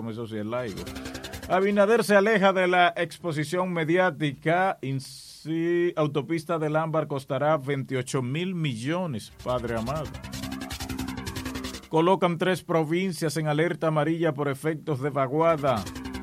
Déjame eso si es laico. Abinader se aleja de la exposición mediática. Autopista del Ámbar costará 28,000 millones, padre amado. Colocan 3 provincias en alerta amarilla por efectos de vaguada.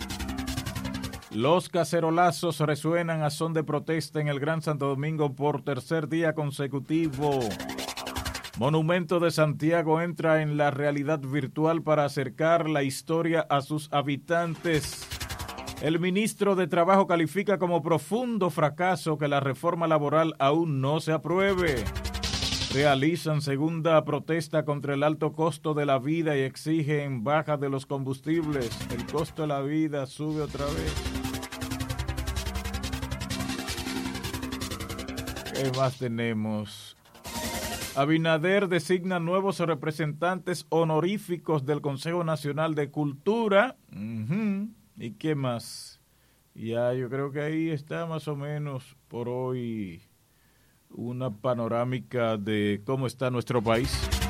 Los cacerolazos resuenan a son de protesta en el Gran Santo Domingo por tercer día consecutivo. Monumento de Santiago entra en la realidad virtual para acercar la historia a sus habitantes. El ministro de Trabajo califica como profundo fracaso que la reforma laboral aún no se apruebe. Realizan segunda protesta contra el alto costo de la vida y exigen baja de los combustibles. El costo de la vida sube otra vez. ¿Qué más tenemos? Abinader designa nuevos representantes honoríficos del Consejo Nacional de Cultura. ¿Y qué más? Ya, yo creo que ahí está más o menos por hoy una panorámica de cómo está nuestro país.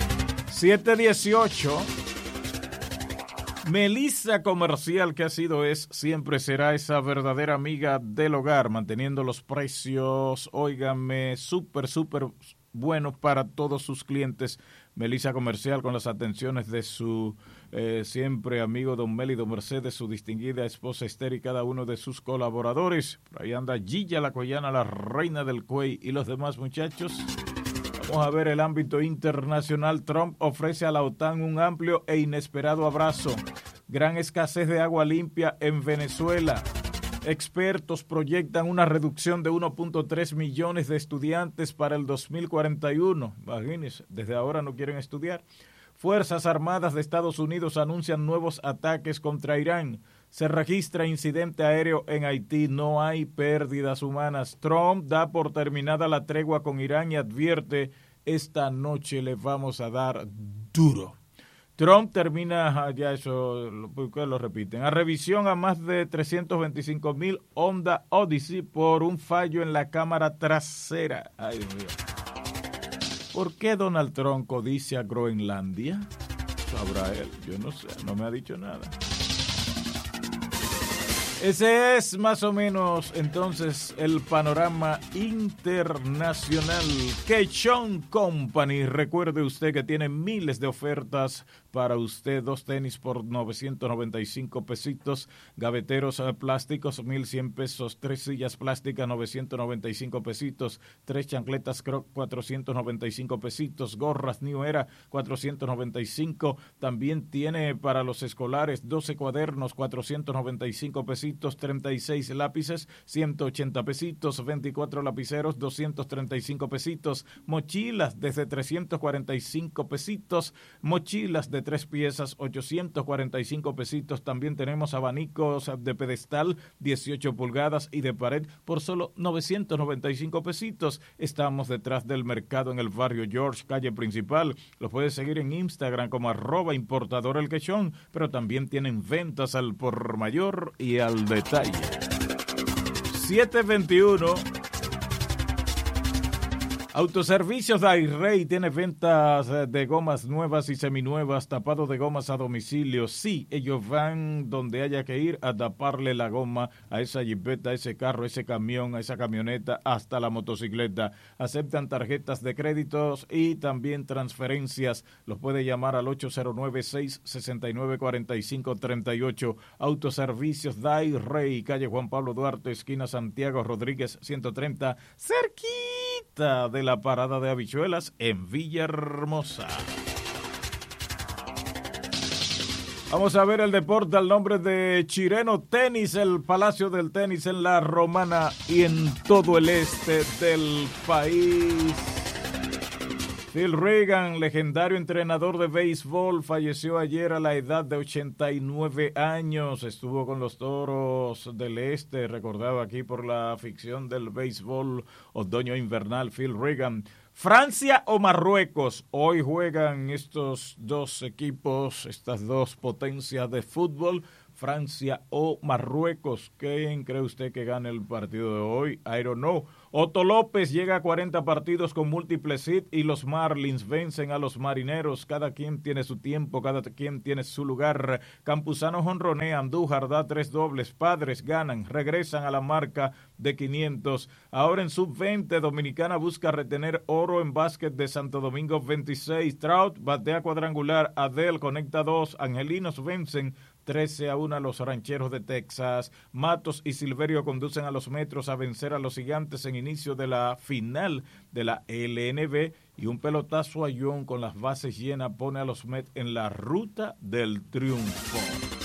7:18. Melissa Comercial, que ha sido, siempre será esa verdadera amiga del hogar, manteniendo los precios, óigame, súper buenos para todos sus clientes. Melissa Comercial, con las atenciones de su siempre amigo Don Mélido Mercedes, su distinguida esposa Esther y cada uno de sus colaboradores. Por ahí anda Gilla la Coyana, la reina del cuey y los demás muchachos. Vamos a ver el ámbito internacional. Trump ofrece a la OTAN un amplio e inesperado abrazo. Gran escasez de agua limpia en Venezuela. Expertos proyectan una reducción de 1.3 millones de estudiantes para el 2041. Imagínense, desde ahora no quieren estudiar. Fuerzas Armadas de Estados Unidos anuncian nuevos ataques contra Irán. Se registra incidente aéreo en Haití. No hay pérdidas humanas. Trump da por terminada la tregua con Irán y advierte: esta noche le vamos a dar duro. Trump termina, ya eso lo repiten, a revisión a más de 325,000 Honda Odyssey por un fallo en la cámara trasera. Ay, Dios mío. ¿Por qué Donald Trump codicia Groenlandia? Sabrá él, yo no sé, no me ha dicho nada. Ese es más o menos entonces el panorama internacional. Quechón Company, recuerde usted que tiene miles de ofertas para usted. 2 tenis por 995 pesitos, gaveteros plásticos 1,100 pesos, 3 sillas plásticas 995 pesitos, 3 chancletas Croc 495 pesitos, gorras New Era 495. También tiene para los escolares 12 cuadernos 495 pesitos. 36 lápices, 180 pesitos, 24 lapiceros, 235 pesitos, mochilas desde 345 pesitos, mochilas de 3 piezas, 845 pesitos. También tenemos abanicos de pedestal, 18 pulgadas y de pared por solo 995 pesitos. Estamos detrás del mercado en el barrio George, calle principal. Los puedes seguir en Instagram como @importadorelquechón, pero también tienen ventas al por mayor y al detalle. 7:21. Autoservicios Dairrey tiene ventas de gomas nuevas y seminuevas, tapado de gomas a domicilio. Sí, ellos van donde haya que ir a taparle la goma a esa jipeta, a ese carro, a ese camión, a esa camioneta, hasta la motocicleta. Aceptan tarjetas de créditos y también transferencias. Los puede llamar al 809-669-4538. Autoservicios Dairrey, calle Juan Pablo Duarte, esquina Santiago Rodríguez 130, cerquita de la parada de habichuelas en Villahermosa. Vamos a ver el deporte al nombre de Chireno Tenis, el Palacio del Tenis en La Romana y en todo el este del país. Phil Reagan, legendario entrenador de béisbol, falleció ayer a la edad de 89 años. Estuvo con los Toros del Este, recordado aquí por la ficción del béisbol otoño invernal. Phil Reagan. Francia o Marruecos. Hoy juegan estos dos equipos, estas dos potencias de fútbol. Francia o Marruecos. ¿Quién cree usted que gane el partido de hoy? I don't know. Otto López llega a 40 partidos con múltiples hits y los Marlins vencen a los Marineros. Cada quien tiene su tiempo, cada quien tiene su lugar. Campuzano jonronea, Andújar da 3 dobles, Padres ganan, regresan a la marca de 500. Ahora en sub-20, Dominicana busca retener oro en básquet de Santo Domingo 26. Trout batea cuadrangular, Adel conecta 2, Angelinos vencen 13-1 a los Rancheros de Texas. Matos y Silverio conducen a los Metros a vencer a los Gigantes en inicio de la final de la LNB, y un pelotazo a John con las bases llenas pone a los Mets en la ruta del triunfo.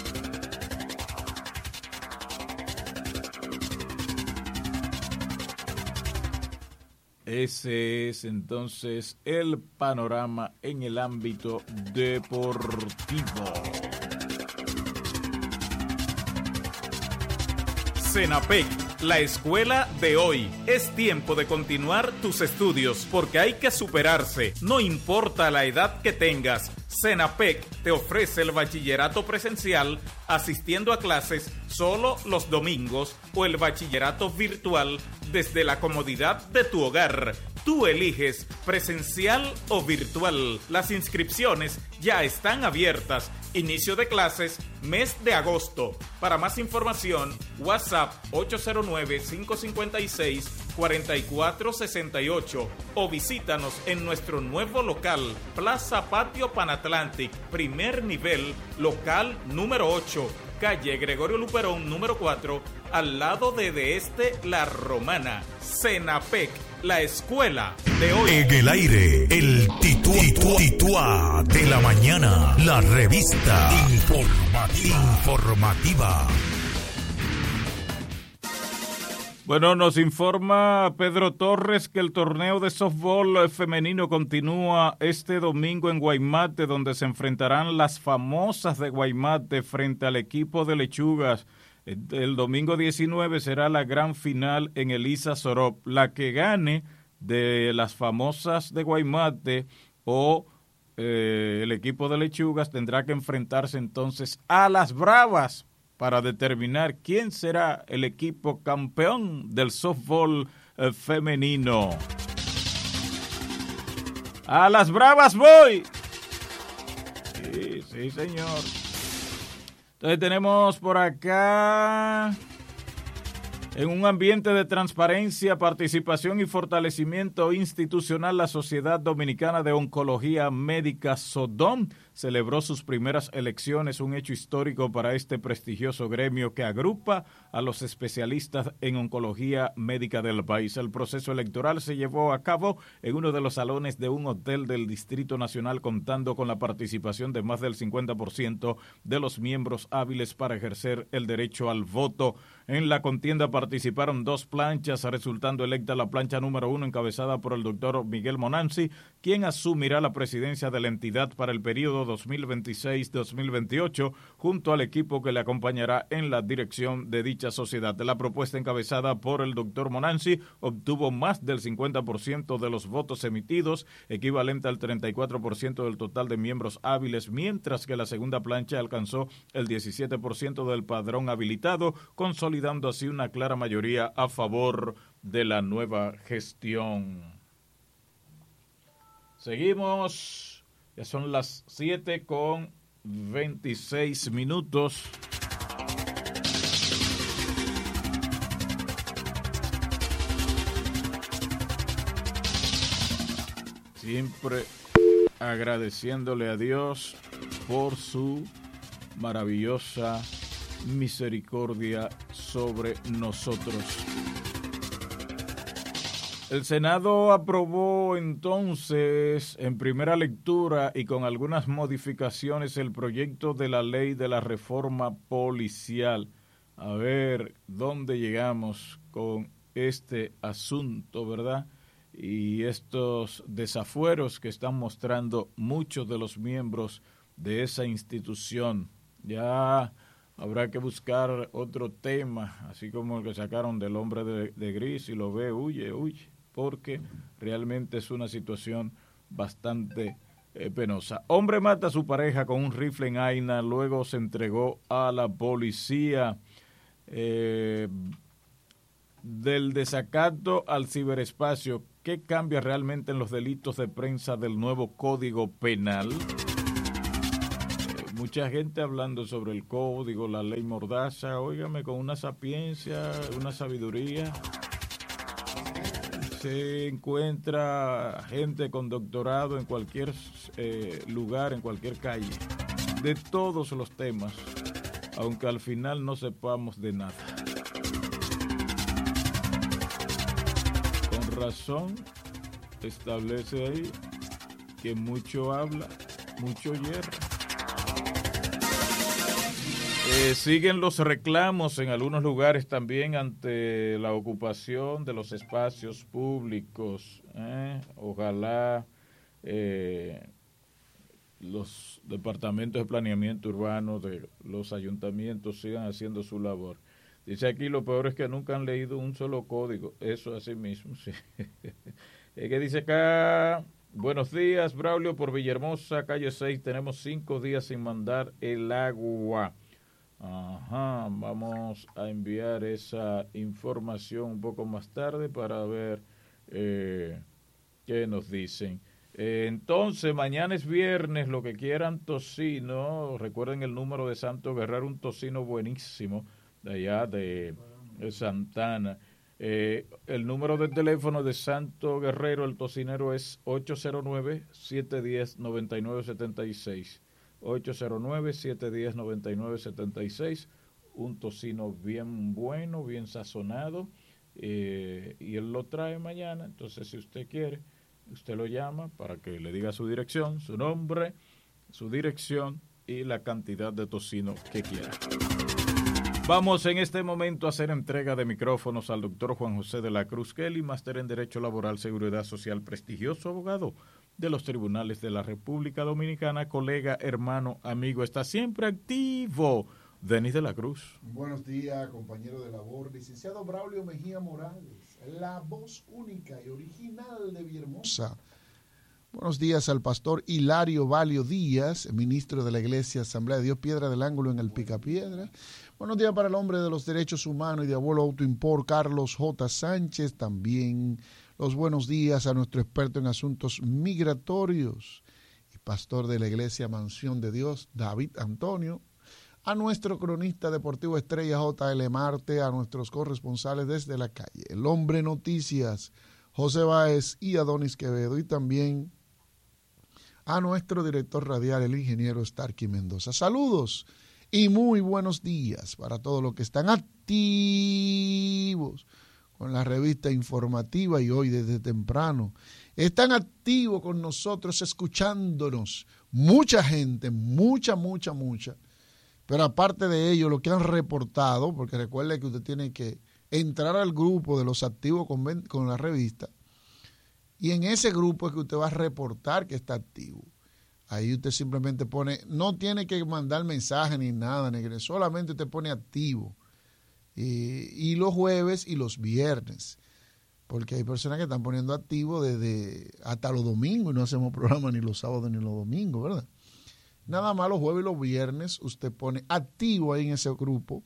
Ese es entonces el panorama en el ámbito deportivo. Senapec, la escuela de hoy. Es tiempo de continuar tus estudios porque hay que superarse, no importa la edad que tengas. Senapec te ofrece el bachillerato presencial asistiendo a clases solo los domingos o el bachillerato virtual desde la comodidad de tu hogar. Tú eliges presencial o virtual. Las inscripciones ya están abiertas. Inicio de clases, mes de agosto. Para más información, WhatsApp 809-556-4468 o visítanos en nuestro nuevo local, Plaza Patio Panatlantic, primer nivel, local número 8, calle Gregorio Luperón, número 4, al lado de Este La Romana. Senapec, la escuela de hoy. En el aire, el Tituá de la mañana, la revista informativa. Bueno, nos informa Pedro Torres que el torneo de softball femenino continúa este domingo en Guaymate, donde se enfrentarán las famosas de Guaymate frente al equipo de Lechugas. El domingo 19 será la gran final en Elisa Sorop. La que gane de las famosas de Guaymate o el equipo de Lechugas tendrá que enfrentarse entonces a las Bravas para determinar quién será el equipo campeón del softball femenino. ¡A las Bravas voy! Sí, sí, señor. Entonces tenemos por acá, en un ambiente de transparencia, participación y fortalecimiento institucional, la Sociedad Dominicana de Oncología Médica SODOM celebró sus primeras elecciones, un hecho histórico para este prestigioso gremio que agrupa a los especialistas en oncología médica del país. El proceso electoral se llevó a cabo en uno de los salones de un hotel del Distrito Nacional, contando con la participación de más del 50% de los miembros hábiles para ejercer el derecho al voto. En la contienda participaron 2 planchas, resultando electa la plancha número 1, encabezada por el doctor Miguel Monanzi, quien asumirá la presidencia de la entidad para el periodo 2026-2028, junto al equipo que le acompañará en la dirección de dicha sociedad. La propuesta encabezada por el doctor Monanzi obtuvo más del 50% de los votos emitidos, equivalente al 34% del total de miembros hábiles, mientras que la segunda plancha alcanzó el 17% del padrón habilitado, consolidando así una clara mayoría a favor de la nueva gestión. Seguimos. Ya son las 7:26. Siempre agradeciéndole a Dios por su maravillosa misericordia sobre nosotros. El Senado aprobó entonces en primera lectura y con algunas modificaciones el proyecto de la ley de la reforma policial. A ver dónde llegamos con este asunto, ¿verdad? Y estos desafueros que están mostrando muchos de los miembros de esa institución. Ya habrá que buscar otro tema, así como el que sacaron del hombre de gris, y lo ve, huye, porque realmente es una situación bastante penosa. Hombre mata a su pareja con un rifle en Aina, luego se entregó a la policía. Del desacato al ciberespacio, ¿qué cambia realmente en los delitos de prensa del nuevo Código Penal? Mucha gente hablando sobre el código, la ley Mordaza, óigame, con una sapiencia, una sabiduría. Se encuentra gente con doctorado en cualquier lugar, en cualquier calle, de todos los temas, aunque al final no sepamos de nada. Con razón, establece ahí que mucho habla, mucho hierra. Siguen los reclamos en algunos lugares también ante la ocupación de los espacios públicos. Ojalá los departamentos de planeamiento urbano de los ayuntamientos sigan haciendo su labor. Dice aquí, lo peor es que nunca han leído un solo código. Eso así mismo, sí. ¿Qué dice acá? Buenos días, Braulio, por Villahermosa, calle 6. Tenemos 5 días sin mandar el agua. Ajá, vamos a enviar esa información un poco más tarde para ver qué nos dicen. Entonces, mañana es viernes, lo que quieran tocino, recuerden el número de Santo Guerrero, un tocino buenísimo de allá de Santana. El número de teléfono de Santo Guerrero, el tocinero, es 809-710-9976. 809-710-9976, un tocino bien bueno, bien sazonado, y él lo trae mañana. Entonces, si usted quiere, usted lo llama para que le diga su dirección, su nombre, su dirección y la cantidad de tocino que quiera. Vamos en este momento a hacer entrega de micrófonos al doctor Juan José de la Cruz Kelly, máster en Derecho Laboral, Seguridad Social, prestigioso abogado de los tribunales de la República Dominicana, colega, hermano, amigo, está siempre activo. Denis de la Cruz. Buenos días, compañero de labor, licenciado Braulio Mejía Morales, la voz única y original de Villahermosa. Buenos días al pastor Hilario Valio Díaz, ministro de la Iglesia Asamblea de Dios Piedra del Ángulo en el Picapiedra. Buenos días para el hombre de los derechos humanos y de Abuelo Auto Import, Carlos J. Sánchez. También los buenos días a nuestro experto en asuntos migratorios y pastor de la Iglesia Mansión de Dios, David Antonio. A nuestro cronista deportivo estrella J.L. Marte, a nuestros corresponsales desde la calle, el hombre noticias, José Báez y Adonis Quevedo, y también a nuestro director radial, el ingeniero Starky Mendoza. Saludos y muy buenos días para todos los que están activos con la revista informativa y hoy desde temprano. Están activos con nosotros, escuchándonos. Mucha gente, mucha. Pero aparte de ello, lo que han reportado, porque recuerde que usted tiene que entrar al grupo de los activos con la revista, y en ese grupo es que usted va a reportar que está activo. Ahí usted simplemente pone, no tiene que mandar mensaje ni nada, solamente usted pone activo. Y los jueves y los viernes, porque hay personas que están poniendo activo desde hasta los domingos y no hacemos programa ni los sábados ni los domingos, ¿verdad? Nada más los jueves y los viernes usted pone activo ahí en ese grupo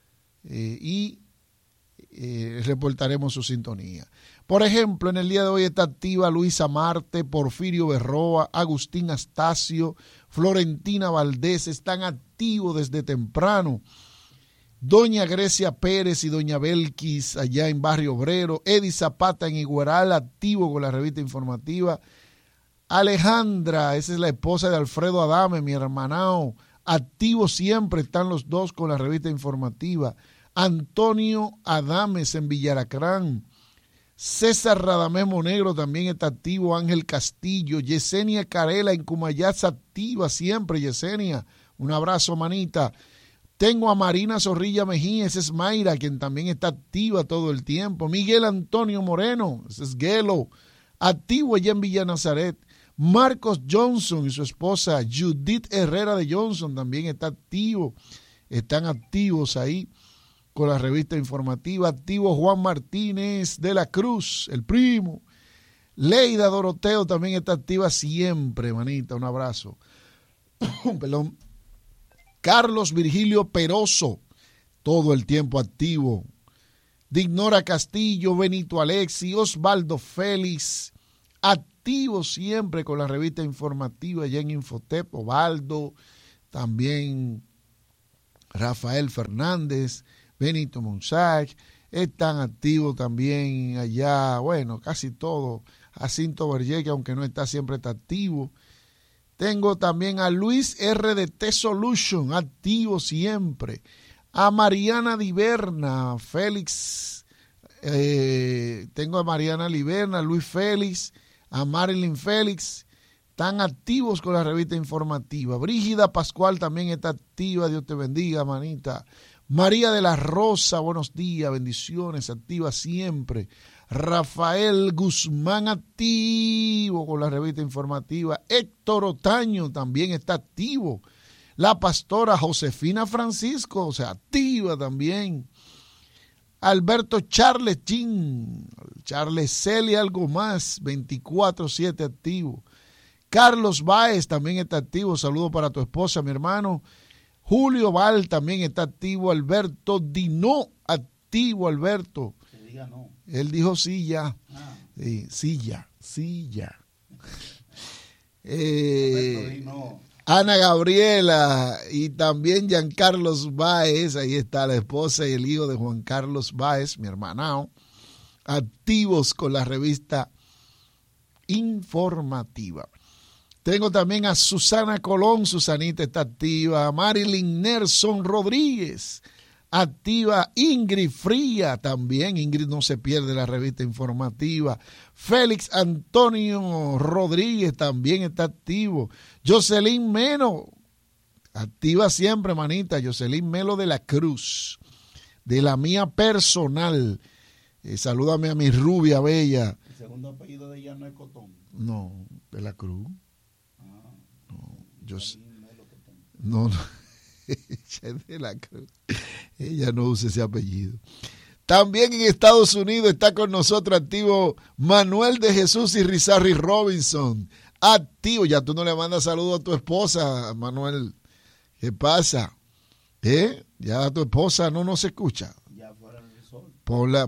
y reportaremos su sintonía. Por ejemplo, en el día de hoy está activa Luisa Marte, Porfirio Berroa, Agustín Astacio, Florentina Valdés, están activos desde temprano. Doña Grecia Pérez y Doña Belkis allá en Barrio Obrero, Eddie Zapata en Igueral, activo con la revista informativa. Alejandra, esa es la esposa de Alfredo Adame, mi hermanao, activo siempre, están los dos con la revista informativa. Antonio Adames en Villaracrán, César Radamés Monegro también está activo, Ángel Castillo, Yesenia Carela en Cumayasa activa siempre, Yesenia, un abrazo manita. Tengo a Marina Zorrilla Mejía, esa es Mayra, quien también está activa todo el tiempo. Miguel Antonio Moreno, ese es Gelo, activo allá en Villa Nazaret. Marcos Johnson y su esposa Judith Herrera de Johnson también está activo, están activos ahí con la revista informativa. Activo Juan Martínez de la Cruz, el primo. Leida Doroteo también está activa siempre, manita, un abrazo. Perdón. Carlos Virgilio Peroso, todo el tiempo activo. Dignora Castillo, Benito Alexi, Osvaldo Félix, activo siempre con la revista informativa allá en Infotep, Ovaldo, también Rafael Fernández, Benito Monsac, están activos también allá, bueno, casi todo. Jacinto Berger, que aunque no está, siempre está activo. Tengo también a Luis RDT Solution, activo siempre. A Mariana Diverna, Félix, tengo a Mariana Liberna, Luis Félix, a Marilyn Félix, están activos con la revista informativa. Brígida Pascual también está activa, Dios te bendiga, manita. María de la Rosa, buenos días, bendiciones, activa siempre. Rafael Guzmán, activo con la revista informativa. Héctor Otaño también está activo. La pastora Josefina Francisco, o sea, activa también. Alberto Charles Chin, Charles Celia, algo más, 24/7 activo. Carlos Báez también está activo, saludo para tu esposa, mi hermano. Julio Val también está activo. Alberto Dino, activo, Alberto. Que diga no. Él dijo sí ya. Sí ya. Ana Gabriela y también Giancarlos Báez, ahí está la esposa y el hijo de Juan Carlos Báez, mi hermanao, activos con la revista informativa. Tengo también a Susana Colón, Susanita está activa, Marilyn Nelson Rodríguez, activa, Ingrid Fría también, Ingrid no se pierde la revista informativa, Félix Antonio Rodríguez también está activo, Jocelyn Melo, activa siempre, manita, Jocelyn Melo de la Cruz, de la mía personal, salúdame a mi rubia bella. El segundo apellido de ella no es Cotón. No, de la Cruz. No, ella es de la Cruz. Ella no usa ese apellido. También en Estados Unidos está con nosotros activo Manuel de Jesús y Rizarri Robinson. Activo. Ya tú no le mandas saludos a tu esposa, Manuel. ¿Qué pasa? Ya tu esposa no nos escucha. Ya fuera el resort. Ponla.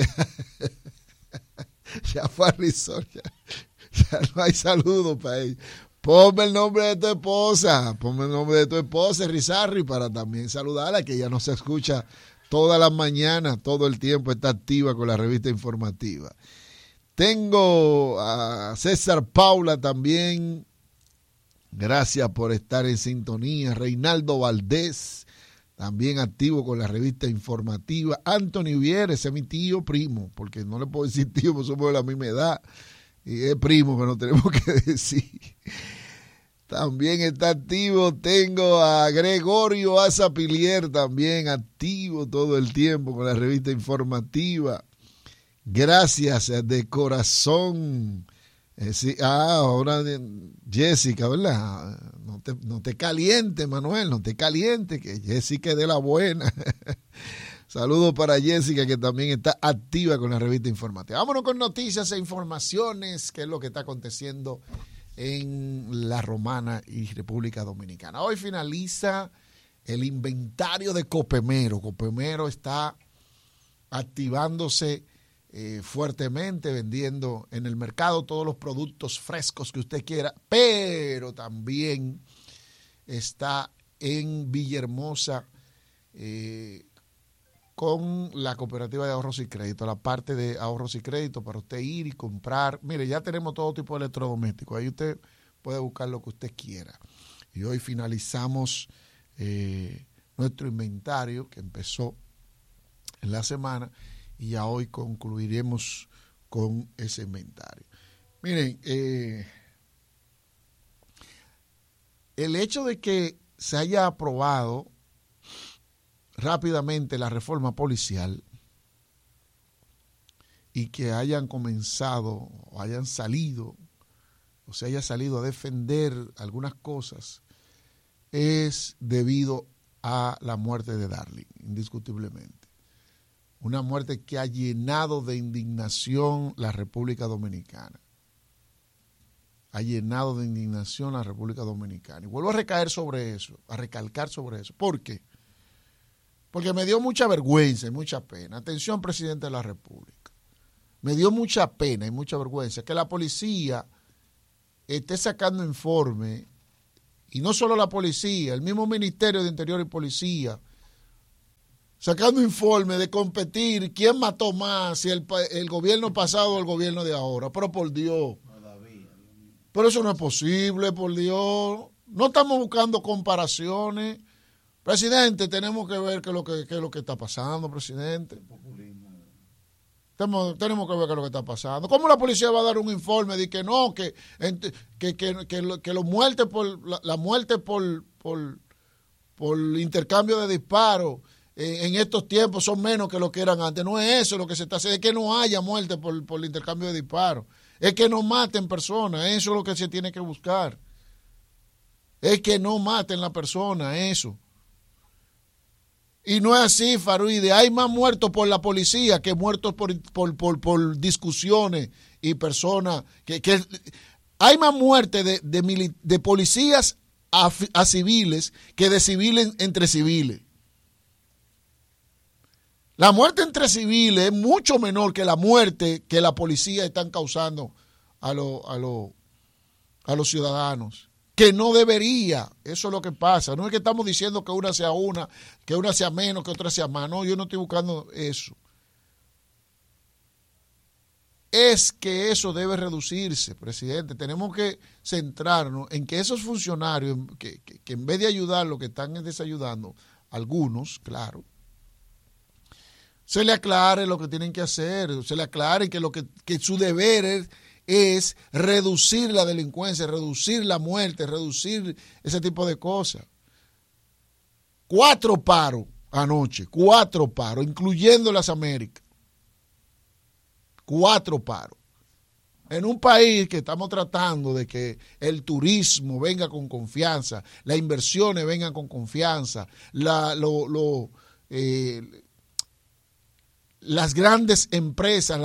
Ya fue al resort. Ya no hay saludos para ella. Ponme el nombre de tu esposa, Rizarri, para también saludarla, que ella nos escucha todas las mañanas, todo el tiempo está activa con la revista informativa. Tengo a César Paula también, gracias por estar en sintonía. Reinaldo Valdés, también activo con la revista informativa. Anthony Vieres, ese es mi tío primo, porque no le puedo decir tío, porque somos de la misma edad. Y es primo que no tenemos que decir. También está activo. Tengo a Gregorio Azapilier también activo todo el tiempo con la revista informativa. Gracias de corazón. Ahora Jessica, ¿verdad? No te caliente, Manuel, no te caliente, que Jessica es de la buena. Saludos para Jessica, que también está activa con la revista informativa. Vámonos con noticias e informaciones, que es lo que está aconteciendo en La Romana y República Dominicana. Hoy finaliza el inventario de Copemero. Copemero está activándose fuertemente, vendiendo en el mercado todos los productos frescos que usted quiera, pero también está en Villahermosa, con la Cooperativa de Ahorros y Crédito, la parte de ahorros y crédito para usted ir y comprar. Mire, ya tenemos todo tipo de electrodomésticos, ahí usted puede buscar lo que usted quiera. Y hoy finalizamos nuestro inventario que empezó en la semana y ya hoy concluiremos con ese inventario. Miren, el hecho de que se haya aprobado rápidamente la reforma policial y que hayan comenzado o hayan salido o se haya salido a defender algunas cosas es debido a la muerte de Darling, indiscutiblemente. Una muerte que ha llenado de indignación la República Dominicana. ha llenado de indignación a la República Dominicana. Y vuelvo a recalcar sobre eso. ¿Por qué? Porque me dio mucha vergüenza y mucha pena. Atención, presidente de la República. Me dio mucha pena y mucha vergüenza que la policía esté sacando informes, y no solo la policía, el mismo Ministerio de Interior y Policía, sacando informes de competir quién mató más, si el gobierno pasado o el gobierno de ahora. Pero por Dios. Pero eso no es posible, por Dios. No estamos buscando comparaciones. Presidente, tenemos que ver qué es lo que está pasando, presidente. Tenemos que ver qué es lo que está pasando. ¿Cómo la policía va a dar un informe de que no, que la muerte por intercambio de disparos en estos tiempos son menos que lo que eran antes? No es eso lo que se está haciendo, es que no haya muerte por el intercambio de disparos. Es que no maten personas, eso es lo que se tiene que buscar. Es que no maten la persona, eso. Y no es así, Faruide. Hay más muertos por la policía que muertos por discusiones y personas. Hay más muertes de policías a civiles que de civiles entre civiles. La muerte entre civiles es mucho menor que la muerte que la policía están causando a los ciudadanos. Que no debería, eso es lo que pasa. No es que estamos diciendo que una sea menos, que otra sea más. No, yo no estoy buscando eso. Es que eso debe reducirse, presidente. Tenemos que centrarnos en que esos funcionarios, que en vez de ayudar, lo que están es desayudando, algunos, claro, se le aclare lo que tienen que hacer, se le aclare que su deber es reducir la delincuencia, reducir la muerte, reducir ese tipo de cosas. 4 paros anoche, 4 paros, incluyendo las Américas. 4 paros. En un país que estamos tratando de que el turismo venga con confianza, las inversiones vengan con confianza, las grandes empresas,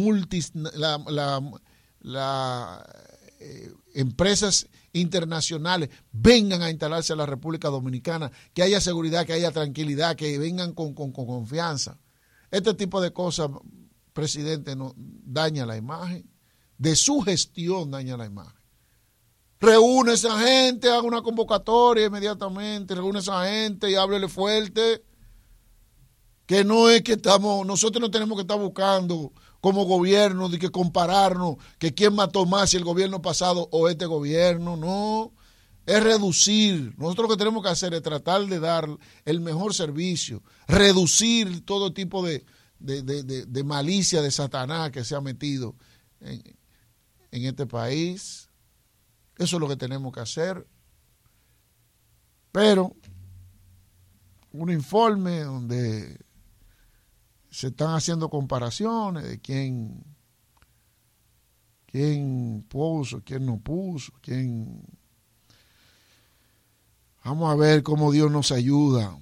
las empresas internacionales vengan a instalarse a la República Dominicana, que haya seguridad, que haya tranquilidad, que vengan con confianza. Este tipo de cosas, presidente, no daña la imagen. De su gestión daña la imagen. Reúne a esa gente, haga una convocatoria inmediatamente, reúne a esa gente y háblele fuerte. Que no es que nosotros no tenemos que estar buscando como gobierno de que compararnos, que quién mató más, si el gobierno pasado o este gobierno. No, es reducir. Nosotros lo que tenemos que hacer es tratar de dar el mejor servicio, reducir todo tipo de malicia de Satanás que se ha metido en este país. Eso es lo que tenemos que hacer. Pero un informe donde se están haciendo comparaciones de quién puso, quién no puso, Vamos a ver cómo Dios nos ayuda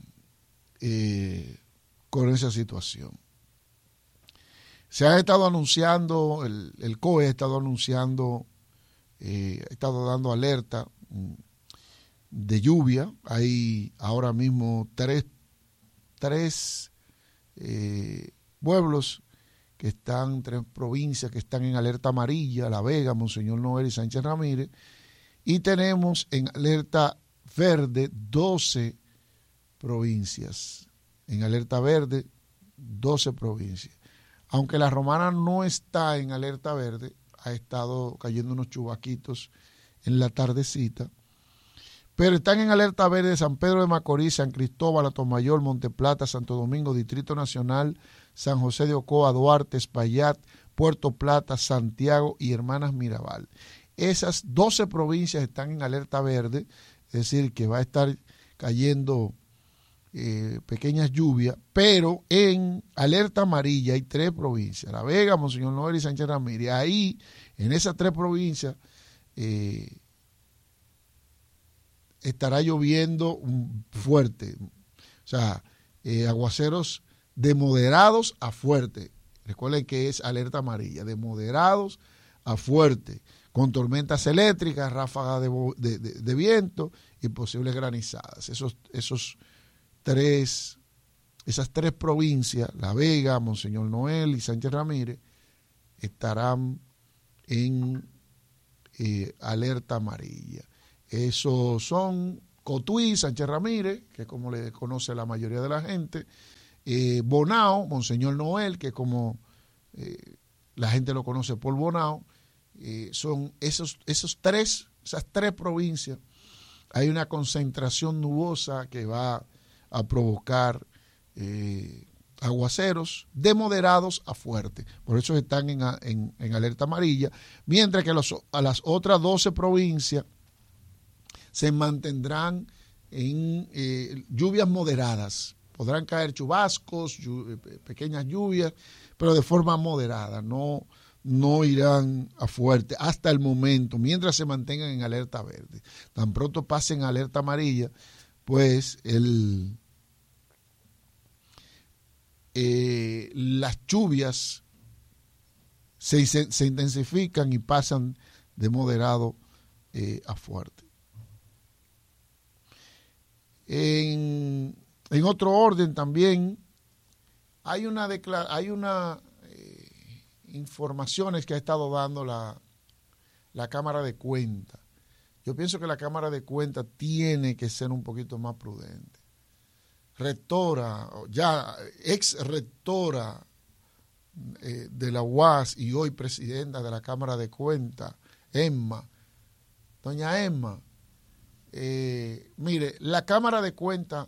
con esa situación. Se ha estado anunciando, el COE ha estado anunciando, ha estado dando alerta de lluvia. Hay ahora mismo tres pueblos que están, 3 provincias que están en alerta amarilla: La Vega, Monseñor Noel y Sánchez Ramírez, y tenemos en alerta verde 12 provincias, en alerta verde 12 provincias. Aunque La Romana no está en alerta verde, ha estado cayendo unos chubaquitos en la tardecita, pero están en alerta verde San Pedro de Macorís, San Cristóbal, Atomayor, Monteplata, Santo Domingo, Distrito Nacional, San José de Ocoa, Duarte, Espaillat, Puerto Plata, Santiago y Hermanas Mirabal. Esas 12 provincias están en alerta verde, es decir, que va a estar cayendo pequeñas lluvias, pero en alerta amarilla hay 3 provincias: La Vega, Monseñor Noel y Sánchez Ramírez. Ahí, en esas 3 provincias, estará lloviendo fuerte, o sea, aguaceros de moderados a fuerte. Recuerden que es alerta amarilla, de moderados a fuerte, con tormentas eléctricas, ráfagas de viento y posibles granizadas. Esas tres provincias, La Vega, Monseñor Noel y Sánchez Ramírez, estarán en alerta amarilla. Esos son Cotuí, Sánchez Ramírez, que es como le conoce la mayoría de la gente, Bonao, Monseñor Noel, que como la gente lo conoce por Bonao. Son esas tres provincias. Hay una concentración nubosa que va a provocar aguaceros de moderados a fuertes. Por eso están en alerta amarilla, mientras que a las otras 12 provincias se mantendrán en lluvias moderadas. Podrán caer chubascos, pequeñas lluvias, pero de forma moderada, no irán a fuerte hasta el momento, mientras se mantengan en alerta verde. Tan pronto pasen a alerta amarilla, pues las lluvias se intensifican y pasan de moderado a fuerte. En otro orden también hay informaciones que ha estado dando la Cámara de Cuentas. Yo pienso que la Cámara de Cuentas tiene que ser un poquito más prudente. Rectora, ya ex rectora de la UAS y hoy presidenta de la Cámara de Cuentas, doña Emma, mire, la Cámara de Cuentas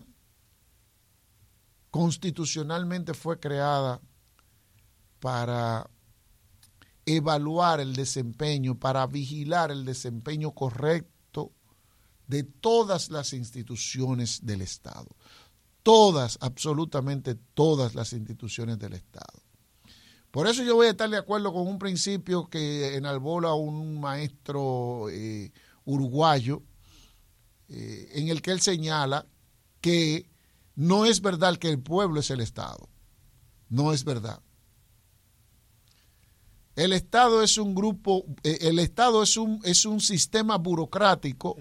constitucionalmente fue creada para evaluar el desempeño, para vigilar el desempeño correcto de todas las instituciones del Estado. Todas, absolutamente todas las instituciones del Estado. Por eso yo voy a estar de acuerdo con un principio que enalbola un maestro uruguayo, en el que él señala que no es verdad que el pueblo es el Estado. No es verdad. El Estado es un grupo, el Estado es un sistema burocrático.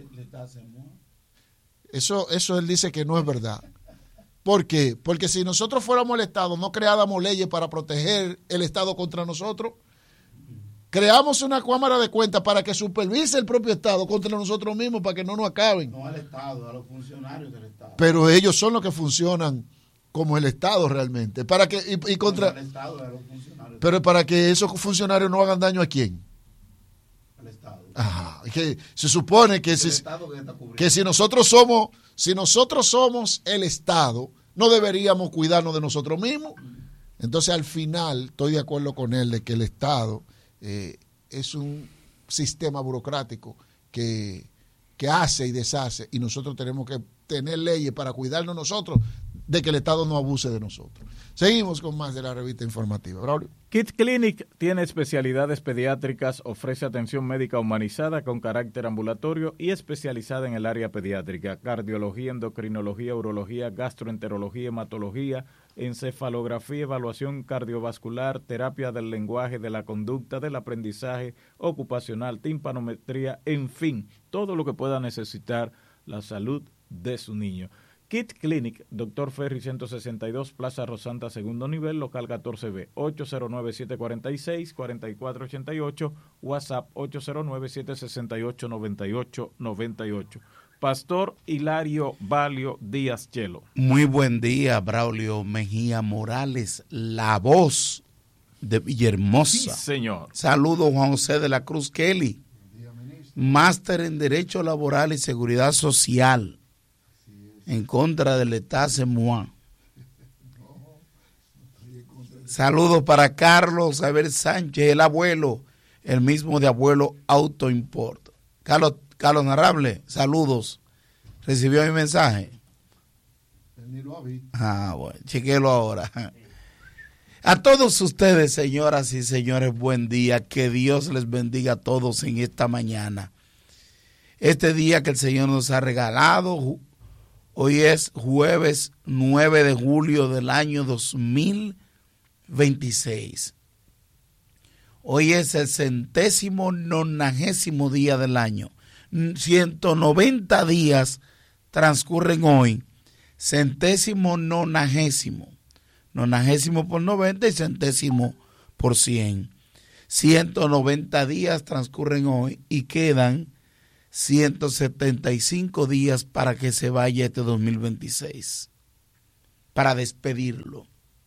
Eso él dice que no es verdad. ¿Por qué? Porque si nosotros fuéramos el Estado, no creáramos leyes para proteger el Estado contra nosotros. Creamos una Cámara de Cuentas para que supervise el propio Estado contra nosotros mismos, para que no nos acaben. No al Estado, a los funcionarios del Estado. Pero ellos son los que funcionan como el Estado realmente. Para que, y contra, el Estado, a los funcionarios. Pero para que esos funcionarios no hagan daño ¿a quién? Al Estado. Ajá, que se supone que si nosotros somos el Estado, no deberíamos cuidarnos de nosotros mismos. Entonces, al final, estoy de acuerdo con él de que el Estado es un sistema burocrático que hace y deshace, y nosotros tenemos que tener leyes para cuidarnos nosotros de que el Estado no abuse de nosotros. Seguimos con más de la revista informativa. Braulio. Kid Clinic tiene especialidades pediátricas, ofrece atención médica humanizada con carácter ambulatorio y especializada en el área pediátrica, cardiología, endocrinología, urología, gastroenterología, hematología, encefalografía, evaluación cardiovascular, terapia del lenguaje, de la conducta, del aprendizaje ocupacional, timpanometría, en fin, todo lo que pueda necesitar la salud de su niño. Kid Clinic, Dr. Ferry 162, Plaza Rosanta, segundo nivel, local 14B, 809-746-4488, WhatsApp 809-768-9898. Pastor Hilario Valio Díaz Chelo. Muy buen día, Braulio Mejía Morales, la voz de Villahermosa. Sí, señor. Saludos, Juan José de la Cruz Kelly, máster en Derecho Laboral y Seguridad Social, en contra del Estado Semuá. Saludos para Carlos Abel Sánchez, el abuelo, el mismo de Abuelo Auto Import. Carlos Narrable, saludos. ¿Recibió mi mensaje? Ni lo ha visto. Bueno, chequélo ahora. A todos ustedes, señoras y señores, buen día. Que Dios les bendiga a todos en esta mañana. Este día que el Señor nos ha regalado. Hoy es jueves 9 de julio del año 2026. Hoy es el 190º día del año. 190 días transcurren hoy. 190º. 90 por 90 y 100 por 100. 190 días transcurren hoy y quedan 175 días para que se vaya este 2026, para despedirlo.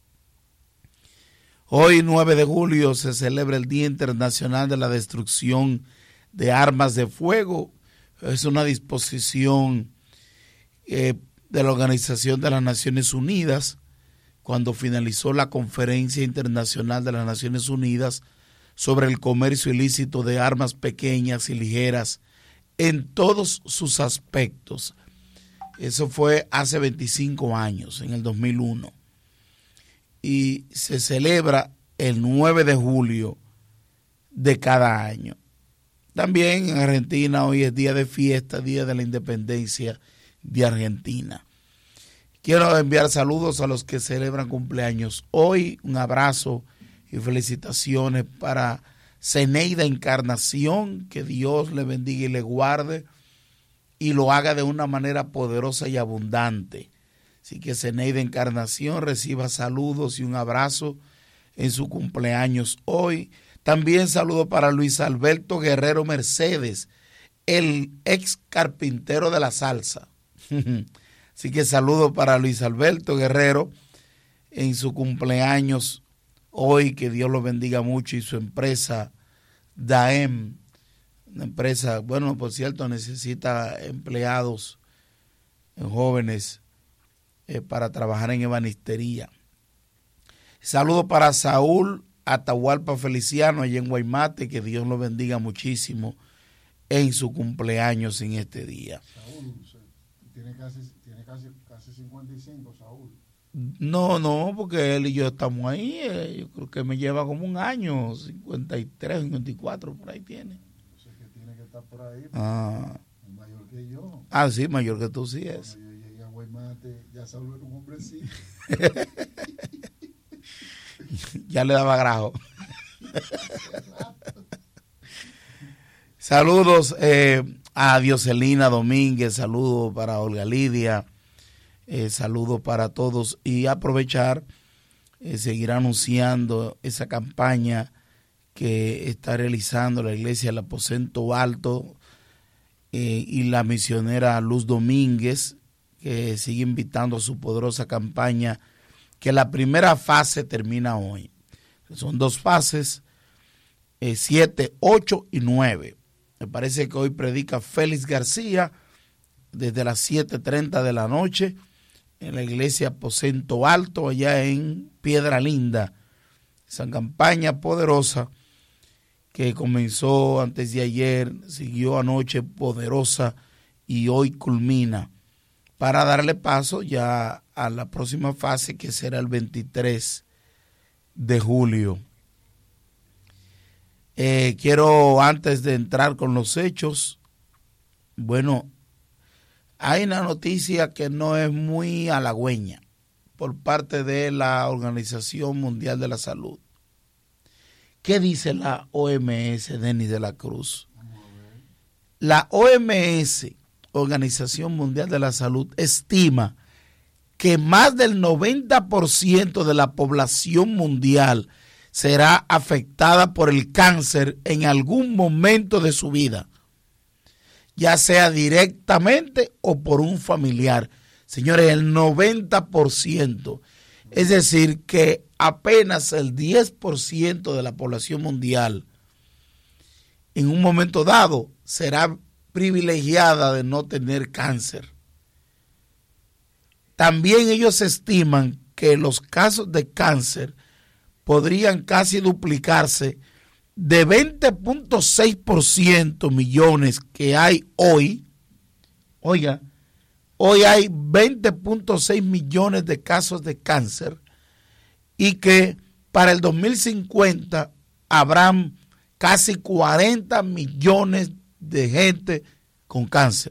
Hoy, 9 de julio, se celebra el Día Internacional de la Destrucción de Armas de Fuego. Es una disposición de la Organización de las Naciones Unidas cuando finalizó la Conferencia Internacional de las Naciones Unidas sobre el comercio ilícito de armas pequeñas y ligeras en todos sus aspectos. Eso fue hace 25 años, en el 2001. Y se celebra el 9 de julio de cada año. También en Argentina hoy es día de fiesta, día de la independencia de Argentina. Quiero enviar saludos a los que celebran cumpleaños hoy. Un abrazo y felicitaciones para Zeneida Encarnación, que Dios le bendiga y le guarde y lo haga de una manera poderosa y abundante. Así que Zeneida Encarnación reciba saludos y un abrazo en su cumpleaños hoy. También saludo para Luis Alberto Guerrero Mercedes, el ex carpintero de la salsa. Así que saludo para Luis Alberto Guerrero en su cumpleaños hoy, que Dios lo bendiga mucho, y su empresa DAEM, una empresa, bueno, por cierto, necesita empleados jóvenes para trabajar en ebanistería. Saludo para Saúl Atahualpa Feliciano allá en Guaymate, que Dios lo bendiga muchísimo en su cumpleaños en este día. Saúl, tiene casi 55, Saúl. No, porque él y yo estamos ahí, yo creo que me lleva como un año, 53, 54, por ahí tiene. Yo sé que tiene que estar por ahí, es mayor que yo. Ah, sí, mayor que tú sí es. Cuando yo llegué a Guaymate, ya Saúl era un hombrecito. Ya le daba grajo. Saludos a Dioselina Domínguez, saludos para Olga Lidia, saludos para todos, y aprovechar, seguir anunciando esa campaña que está realizando la Iglesia del Aposento Alto y la misionera Luz Domínguez, que sigue invitando a su poderosa campaña, que la primera fase termina hoy. Son 2 fases, 7, 8 y 9. Me parece que hoy predica Félix García desde las 7:30 de la noche en la iglesia Aposento Alto, allá en Piedra Linda. Esa campaña poderosa que comenzó antes de ayer, siguió anoche poderosa y hoy culmina, para darle paso ya a la próxima fase, que será el 23 de julio. Quiero, antes de entrar con los hechos, bueno, hay una noticia que no es muy halagüeña por parte de la Organización Mundial de la Salud. ¿Qué dice la OMS, Denis de la Cruz? La OMS, Organización Mundial de la Salud, estima que más del 90% de la población mundial será afectada por el cáncer en algún momento de su vida, ya sea directamente o por un familiar. Señores, el 90%, es decir, que apenas el 10% de la población mundial en un momento dado será privilegiada de no tener cáncer. También ellos estiman que los casos de cáncer podrían casi duplicarse de 20.6% millones que hay hoy. Oiga, hoy hay 20.6 millones de casos de cáncer, y que para el 2050 habrán casi 40 millones de gente con cáncer.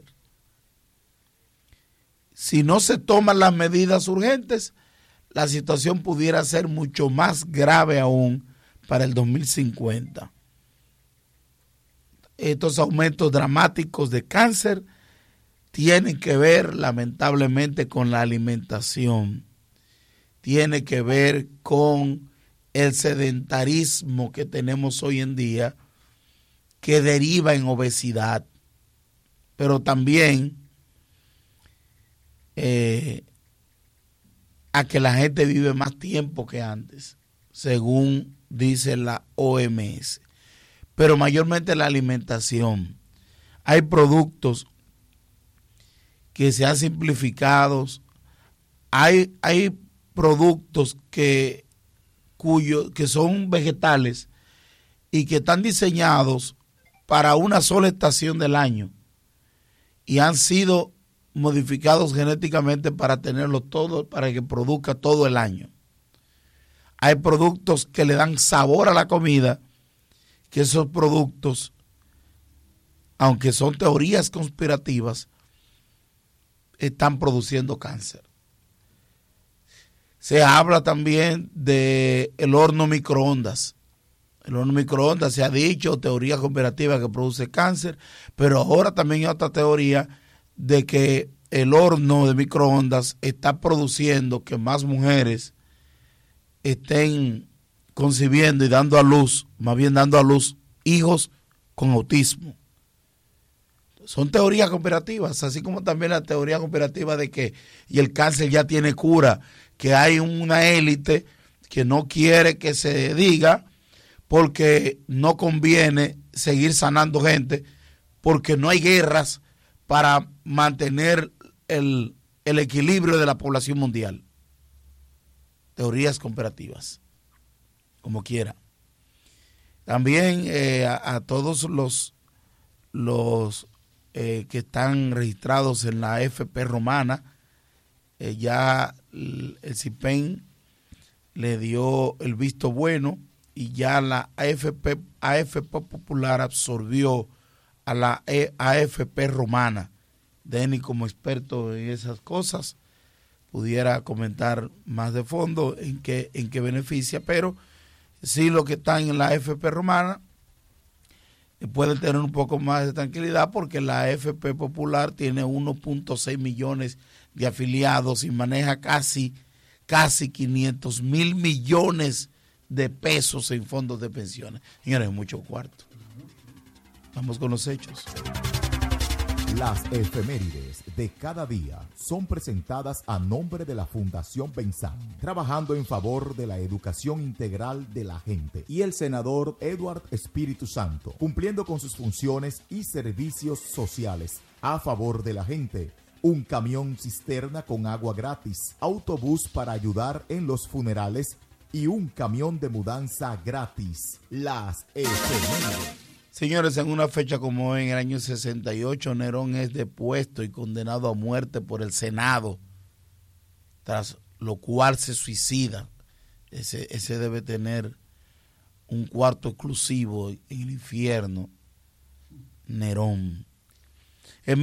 Si no se toman las medidas urgentes, la situación pudiera ser mucho más grave aún para el 2050. Estos aumentos dramáticos de cáncer tienen que ver lamentablemente con la alimentación, tiene que ver con el sedentarismo que tenemos hoy en día, que deriva en obesidad, pero también a que la gente vive más tiempo que antes, según dice la OMS. Pero mayormente la alimentación. Hay productos que se han simplificado, hay productos que son vegetales y que están diseñados para una sola estación del año y han sido modificados genéticamente para tenerlo todo, para que produzca todo el año. Hay productos que le dan sabor a la comida, que esos productos, aunque son teorías conspirativas, están produciendo cáncer. Se habla también del horno microondas. El horno microondas se ha dicho, teoría conspirativa que produce cáncer, pero ahora también hay otra teoría de que el horno de microondas está produciendo que más mujeres estén concibiendo y dando a luz, más bien dando a luz hijos con autismo. Son teorías conspirativas, así como también la teoría conspirativa de que y el cáncer ya tiene cura, que hay una élite que no quiere que se diga porque no conviene seguir sanando gente, porque no hay guerras para mantener el equilibrio de la población mundial. Teorías conspirativas, como quiera. También a todos los que están registrados en la AFP romana, ya el CIPEN le dio el visto bueno y ya la AFP Popular absorbió a la AFP romana. Denny, como experto en esas cosas, pudiera comentar más de fondo en qué beneficia, pero sí lo que están en la AFP romana pueden tener un poco más de tranquilidad porque la AFP Popular tiene 1.6 millones de afiliados y maneja casi 500 mil millones de pesos en fondos de pensiones. Señores, mucho cuarto. Vamos con los hechos. Las efemérides de cada día son presentadas a nombre de la Fundación Benzán, trabajando en favor de la educación integral de la gente, y el senador Edward Espíritu Santo, cumpliendo con sus funciones y servicios sociales a favor de la gente. Un camión cisterna con agua gratis, autobús para ayudar en los funerales y un camión de mudanza gratis. Las efemérides. Señores, en una fecha como hoy, en el año 68, Nerón es depuesto y condenado a muerte por el Senado, tras lo cual se suicida. Ese debe tener un cuarto exclusivo en el infierno, Nerón. En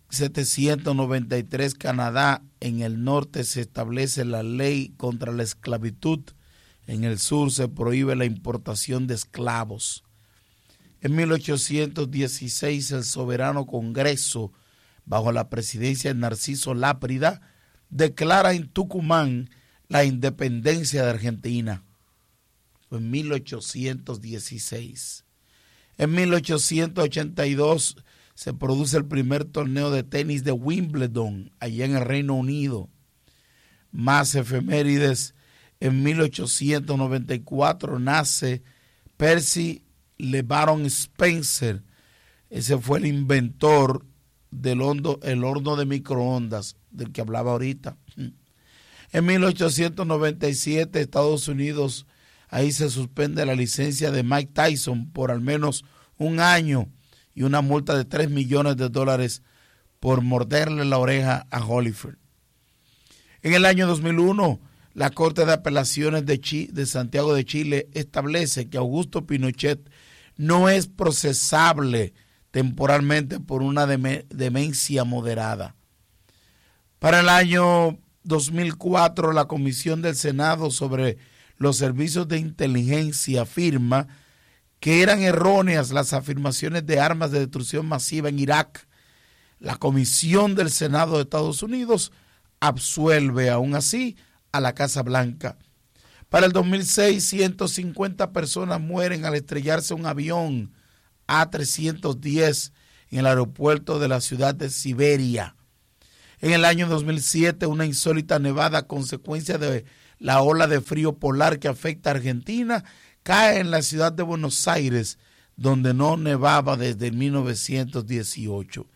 1793, Canadá, en el norte se establece la ley contra la esclavitud. En el sur se prohíbe la importación de esclavos. En 1816, el soberano Congreso, bajo la presidencia de Narciso Láprida, declara en Tucumán la independencia de Argentina. Fue en 1816. En 1882 se produce el primer torneo de tenis de Wimbledon, allá en el Reino Unido. Más efemérides. En 1894 nace Percy LeBaron Spencer. Ese fue el inventor del horno de microondas del que hablaba ahorita. En 1897, Estados Unidos, ahí se suspende la licencia de Mike Tyson por al menos un año y una multa de $3 millones por morderle la oreja a Holyfield. En el año 2001, la Corte de Apelaciones de Santiago de Chile establece que Augusto Pinochet no es procesable temporalmente por una demencia moderada. Para el año 2004, la Comisión del Senado sobre los servicios de inteligencia afirma que eran erróneas las afirmaciones de armas de destrucción masiva en Irak. La Comisión del Senado de Estados Unidos absuelve aún así a la Casa Blanca. Para el 2006, 150 personas mueren al estrellarse un avión A310 en el aeropuerto de la ciudad de Siberia. En el año 2007, una insólita nevada a consecuencia de la ola de frío polar que afecta a Argentina cae en la ciudad de Buenos Aires, donde no nevaba desde 1918.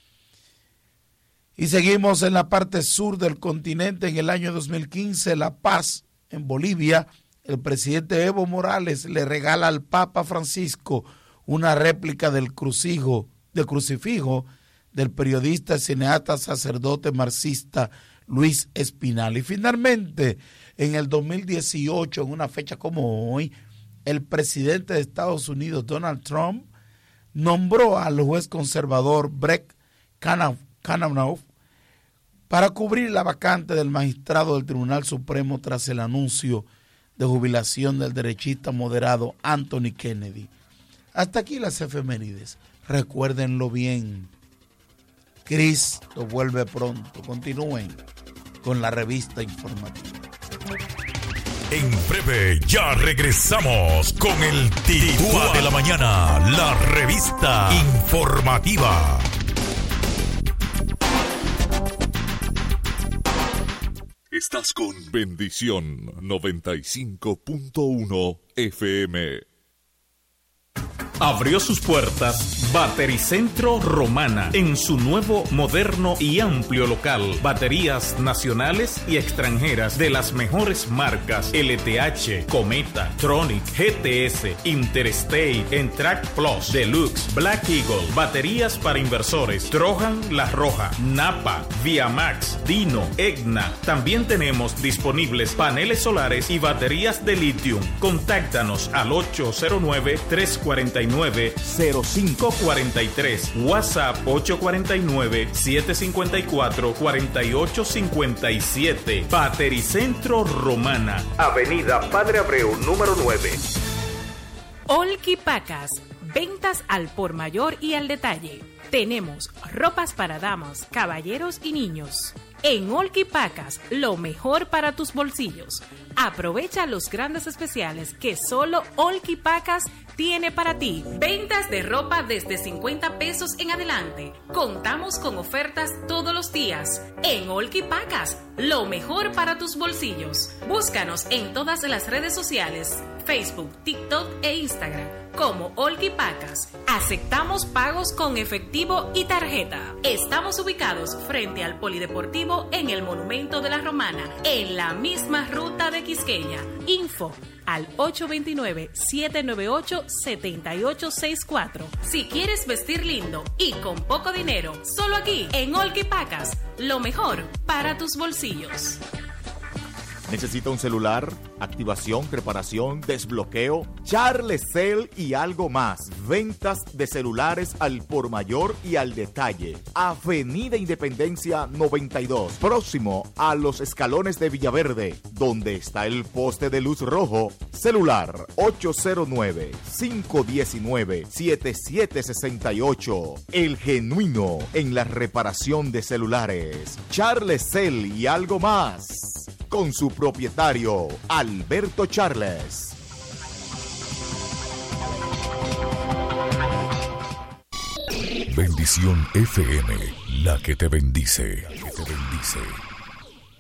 Y seguimos en la parte sur del continente. En el año 2015, La Paz, en Bolivia, el presidente Evo Morales le regala al Papa Francisco una réplica del crucifijo del periodista, cineasta, sacerdote marxista Luis Espinal. Y finalmente, en el 2018, en una fecha como hoy, el presidente de Estados Unidos, Donald Trump, nombró al juez conservador Brett Kavanaugh para cubrir la vacante del magistrado del Tribunal Supremo tras el anuncio de jubilación del derechista moderado Anthony Kennedy. Hasta aquí las efemérides. Recuérdenlo bien. Cristo vuelve pronto. Continúen con la revista informativa. En breve ya regresamos con el Titúa de la Mañana, la revista informativa. Estás con Bendición 95.1 FM. Abrió sus puertas Batericentro Romana en su nuevo, moderno y amplio local. Baterías nacionales y extranjeras de las mejores marcas: LTH, Cometa, Tronic, GTS, Interstate, Entrac Plus, Deluxe, Black Eagle. Baterías para inversores: Trojan, La Roja, Napa, Viamax, Dino, Egna. También tenemos disponibles paneles solares y baterías de litio. Contáctanos al 809-349-0543, WhatsApp 849-754-4857. Batericentro Romana, Avenida Padre Abreu, número 9. Olki Pacas, ventas al por mayor y al detalle. Tenemos ropas para damas, caballeros y niños. En Olki Pacas, lo mejor para tus bolsillos. Aprovecha los grandes especiales que solo Olki Pacas tiene para ti. Ventas de ropa desde 50 pesos en adelante. Contamos con ofertas todos los días. En Olki Pacas, lo mejor para tus bolsillos. Búscanos en todas las redes sociales, Facebook, TikTok e Instagram como Olki Pacas. Aceptamos pagos con efectivo y tarjeta. Estamos ubicados frente al Polideportivo en el Monumento de la Romana, en la misma ruta de Quisqueya. Info al 829-798-7864. Si quieres vestir lindo y con poco dinero, solo aquí en Olki Pacas, lo mejor para tus bolsillos. ¿Necesita un celular? Activación, reparación, desbloqueo, Charlecel y algo más. Ventas de celulares al por mayor y al detalle. Avenida Independencia 92, próximo a los escalones de Villaverde, donde está el poste de luz rojo. Celular 809-519-7768. El genuino en la reparación de celulares. Charlecel y algo más. Con su propietario, Alberto Charles. Bendición FM, la que te bendice. La que te bendice.